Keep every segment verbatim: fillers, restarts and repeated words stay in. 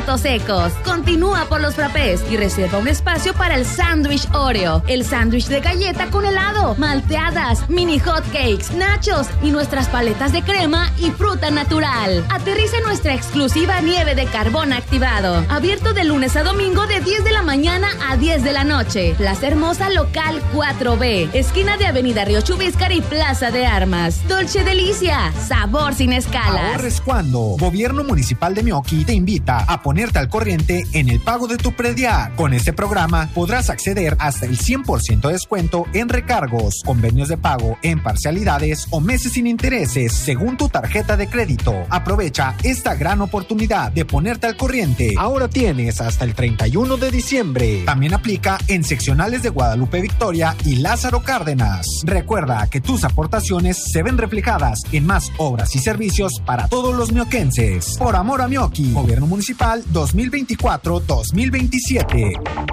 frutos secos. Continúa por los frappés y reserva un espacio para el sándwich Oreo, el sándwich de galleta con helado, malteadas, mini hot cakes, nachos y nuestras paletas de crema y fruta natural. Aterriza en nuestra exclusiva nieve de carbón activado. Abierto de lunes a domingo de diez de la mañana a diez de la noche. Plaza Hermosa Local cuatro B, esquina de Avenida Río Chubíscar y Plaza de Armas. Dolce Delicia, sabor sin escalas. Ahorres cuando. Gobierno Municipal de Meoqui te invita a ponerte al corriente en el pago de tu predial. Con este programa podrás acceder hasta el cien por ciento de descuento en recargos, convenios de pago en parcialidades o meses sin intereses según tu tarjeta de crédito. Aprovecha esta gran oportunidad de ponerte al corriente. Ahora tienes hasta el treinta y uno de diciembre. También aplica en seccionales de Guadalupe Victoria y Lázaro Cárdenas. Recuerda que tus aportaciones se ven reflejadas en más obras y servicios para todos los mioquenses. Por amor a Meoqui, Gobierno Municipal dos mil veinticuatro dos mil veintisiete.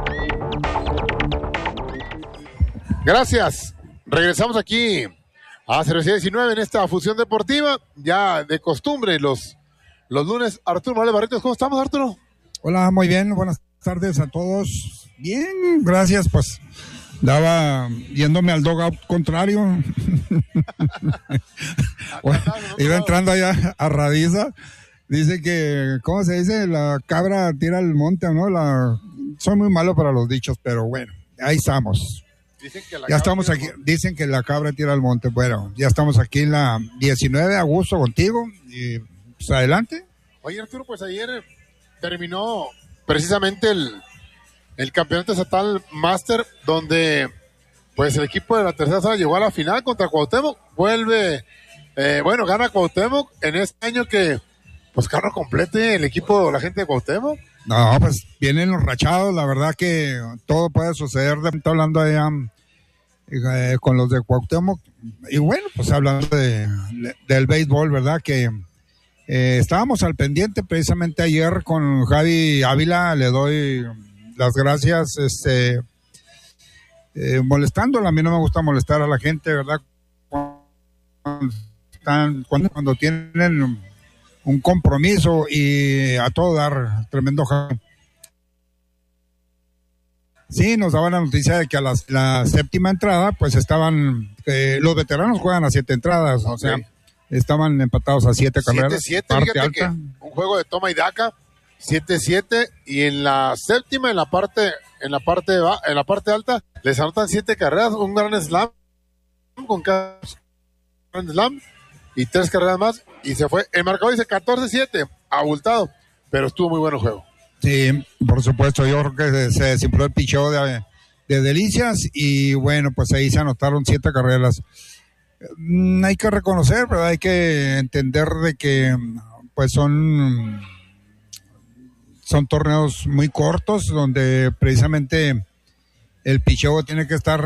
Gracias. Regresamos aquí a Cervecería diecinueve en esta fusión deportiva. Ya de costumbre, los, los lunes. Arturo Morales Barrientos, ¿cómo estamos, Arturo? Hola, muy bien. Buenas tardes a todos. Bien, gracias. Pues daba yéndome al dogout contrario. Bueno, iba entrando allá a Radiza. Dice que, ¿cómo se dice? La cabra tira al monte, ¿no? La... Soy muy malo para los dichos, pero bueno, ahí estamos. Dicen que la ya estamos aquí. Dicen que la cabra tira al monte. Bueno, ya estamos aquí en la diecinueve, a gusto contigo. Y pues adelante. Oye, Arturo, pues ayer terminó precisamente el, el campeonato estatal Master, donde pues el equipo de la tercera zona llegó a la final contra Cuauhtémoc. Vuelve, eh, bueno, gana Cuauhtémoc en este año que, pues, carro complete el equipo, la gente de Cuauhtémoc. No, pues vienen los rachados, la verdad que todo puede suceder. Estoy hablando allá eh, con los de Cuauhtémoc. Y bueno, pues hablando de, de, del béisbol, ¿verdad? Que eh, estábamos al pendiente precisamente ayer con Javi Ávila. Le doy las gracias, este, eh, molestándola. A mí no me gusta molestar a la gente, ¿verdad? Cuando, están, cuando, cuando tienen un compromiso y a todo dar, tremendo. Sí, nos daban la noticia de que a la, la séptima entrada, pues estaban, eh, los veteranos juegan a siete entradas, okay. O sea, estaban empatados a siete carreras. siete siete, fíjate alta. Que un juego de toma y daca, siete siete, y en la séptima, en la parte, en la parte, en la parte alta, les anotan siete carreras, un gran slam, con cada gran slam, y tres carreras más, y se fue. El marcador dice catorce siete, abultado, pero estuvo muy bueno el juego. Sí, por supuesto, yo creo que se, se desinfló el picheo de, de Delicias, y bueno, pues ahí se anotaron siete carreras. Mm, hay que reconocer, ¿verdad? Hay que entender de que pues son, son torneos muy cortos, donde precisamente el picheo tiene que estar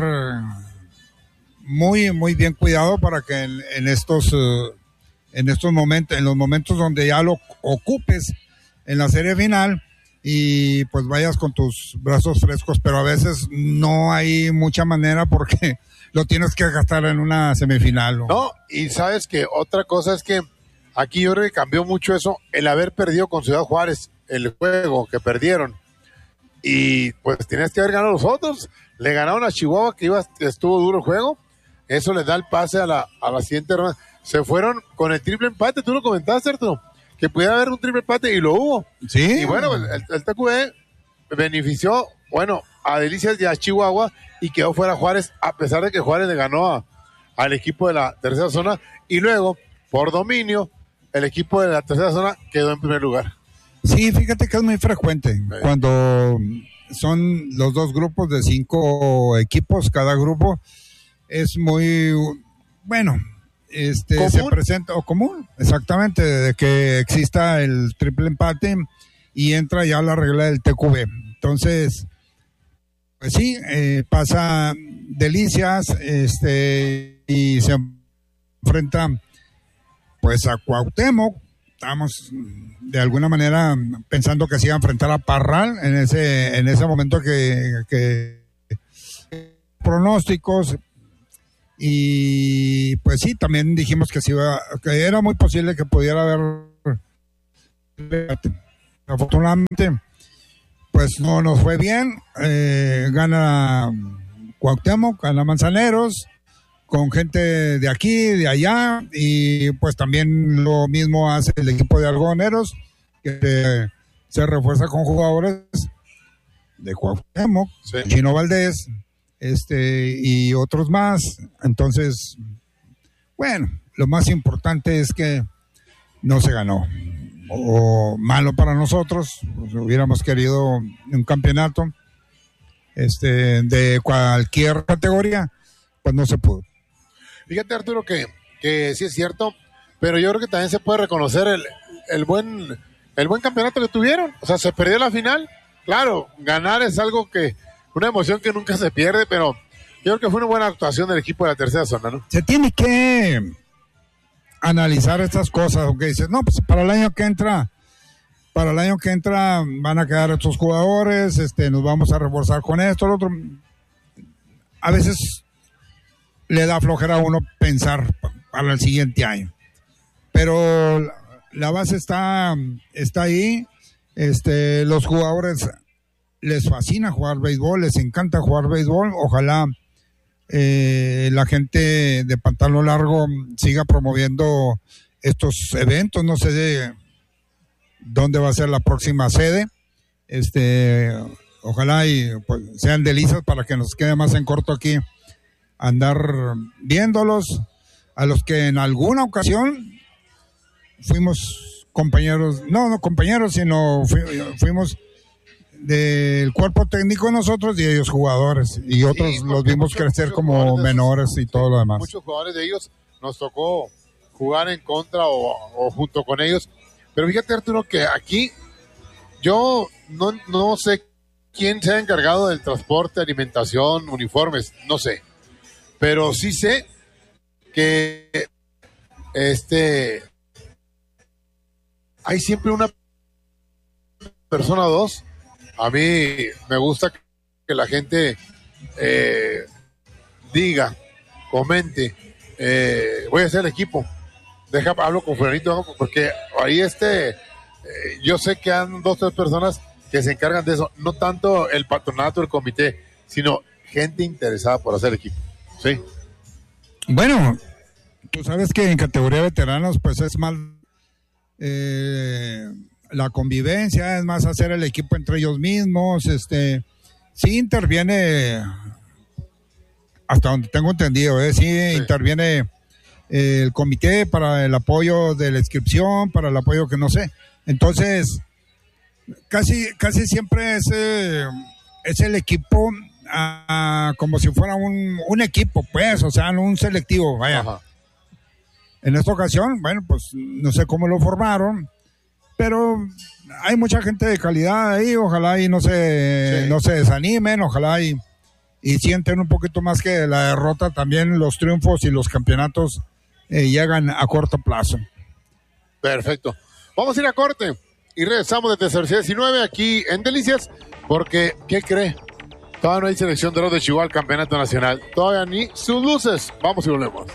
muy, muy bien cuidado para que en, en estos uh, en estos momentos, en los momentos donde ya lo ocupes en la serie final y pues vayas con tus brazos frescos, pero a veces no hay mucha manera porque lo tienes que gastar en una semifinal, ¿no? No, y sabes que otra cosa es que aquí yo creo que cambió mucho eso, el haber perdido con Ciudad Juárez el juego que perdieron, y pues tienes que haber ganado los otros. Le ganaron a Chihuahua, que iba, estuvo duro el juego. Eso les da el pase a la, a la siguiente ronda. Se fueron con el triple empate, tú lo comentaste, Arturo, que pudiera haber un triple empate, y lo hubo. Sí. Y bueno, el, el T Q B benefició, bueno, a Delicias y a Chihuahua, y quedó fuera Juárez, a pesar de que Juárez le ganó a, al equipo de la tercera zona, y luego, por dominio, el equipo de la tercera zona quedó en primer lugar. Sí, fíjate que es muy frecuente, sí. Cuando son los dos grupos de cinco equipos, cada grupo es muy, bueno, este ¿común? Se presenta, o común, exactamente, de que exista el triple empate y entra ya la regla del T Q B. Entonces, pues sí, eh, pasa Delicias, este, y se enfrenta pues a Cuauhtémoc. Estábamos de alguna manera pensando que se iba a enfrentar a Parral en ese, en ese momento que, que pronósticos. Y pues sí, también dijimos que, se iba, que era muy posible que pudiera haber. Afortunadamente, pues no nos fue bien. Eh, gana Cuauhtémoc, gana Manzaneros, con gente de aquí, de allá, y pues también lo mismo hace el equipo de Algodoneros, que se, se refuerza con jugadores de Cuauhtémoc, sí. Chino Valdés, este, y otros más. Entonces, bueno, lo más importante es que no se ganó. O malo para nosotros, pues hubiéramos querido un campeonato este de cualquier categoría, pues no se pudo. Fíjate, Arturo, que, que sí es cierto, pero yo creo que también se puede reconocer el, el buen el buen campeonato que tuvieron. O sea, se perdió la final. Claro, ganar es algo que, una emoción que nunca se pierde, pero yo creo que fue una buena actuación del equipo de la tercera zona, ¿no? Se tiene que analizar estas cosas, aunque dices, no, pues para el año que entra, para el año que entra van a quedar estos jugadores, este, nos vamos a reforzar con esto, lo otro. A veces le da flojera a uno pensar para el siguiente año, pero la base está, está ahí. Este, los jugadores les fascina jugar béisbol, les encanta jugar béisbol. Ojalá eh, la gente de pantalón largo siga promoviendo estos eventos. No sé de dónde va a ser la próxima sede. Este, ojalá y pues, sean delicias para que nos quede más en corto aquí andar viéndolos. A los que en alguna ocasión fuimos compañeros, no, no compañeros, sino fuimos del cuerpo técnico nosotros y ellos jugadores, y otros sí, los vimos muchos, crecer muchos como menores y todo lo demás. Muchos jugadores de ellos nos tocó jugar en contra o, o junto con ellos, pero fíjate, Arturo, que aquí yo no, no sé quién se ha encargado del transporte, alimentación, uniformes, no sé, pero sí sé que este hay siempre una persona o dos. A mí me gusta que la gente eh, diga, comente, eh, voy a hacer el equipo, deja, hablo con fulanito, porque ahí este, eh, yo sé que han dos o tres personas que se encargan de eso, no tanto el patronato, el comité, sino gente interesada por hacer equipo, ¿sí? Bueno, tú sabes que en categoría de veteranos, pues es más eh, la convivencia, es más hacer el equipo entre ellos mismos. Este, sí interviene, hasta donde tengo entendido, ¿eh? sí, sí. interviene eh, el comité para el apoyo de la inscripción, para el apoyo que no sé. Entonces, casi, casi siempre es, eh, es el equipo. A, como si fuera un, un equipo, pues, o sea, no un selectivo, vaya. Ajá. En esta ocasión, bueno, pues no sé cómo lo formaron, pero hay mucha gente de calidad ahí, ojalá y no se, sí. no se desanimen, ojalá y, y sienten un poquito más que la derrota, también los triunfos y los campeonatos eh, llegan a corto plazo. Perfecto. Vamos a ir a corte y regresamos desde Cervecería diecinueve aquí en Delicias, porque, ¿qué cree? Todavía no hay selección de los de Chihuahua al campeonato nacional. Todavía ni sus luces. Vamos y volvemos.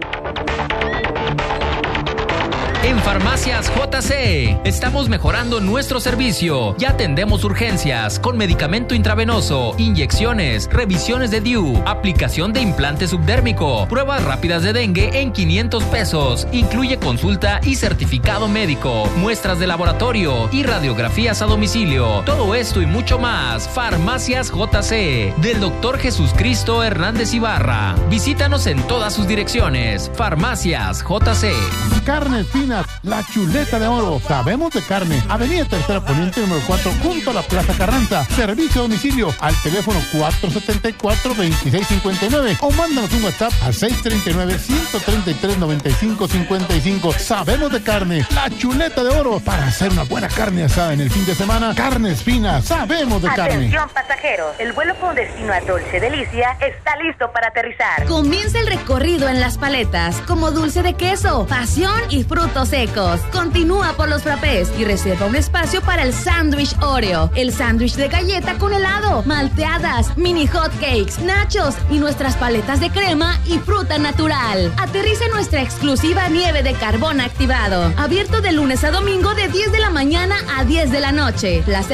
En Farmacias J C estamos mejorando nuestro servicio. Ya atendemos urgencias con medicamento intravenoso, inyecciones, revisiones de D I U, aplicación de implante subdérmico, pruebas rápidas de dengue en quinientos pesos. Incluye consulta y certificado médico, muestras de laboratorio y radiografías a domicilio. Todo esto y mucho más. Farmacias J C del doctor Jesús Cristo Hernández Ibarra. Visítanos en todas sus direcciones. Farmacias J C. Carne fina, La Chuleta de Oro. Sabemos de carne. Avenida Tercera Poniente número cuatro, junto a la Plaza Carranza. Servicio a domicilio al teléfono cuatro siete cuatro, dos seis cinco nueve o mándanos un WhatsApp al seis tres nueve, uno tres tres, nueve cinco cinco cinco. Sabemos de carne. La Chuleta de Oro. Para hacer una buena carne asada en el fin de semana. Carnes finas. Sabemos de carne. Atención pasajeros. El vuelo con destino a Dulce Delicia está listo para aterrizar. Comienza el recorrido en Las Paletas como dulce de queso, pasión y frutos frutos secos. Continúa por los frappés y reserva un espacio para el sándwich Oreo, el sándwich de galleta con helado, malteadas, mini hot cakes, nachos y nuestras paletas de crema y fruta natural. Aterriza en nuestra exclusiva nieve de carbón activado. Abierto de lunes a domingo de diez de la mañana a diez de la noche. Las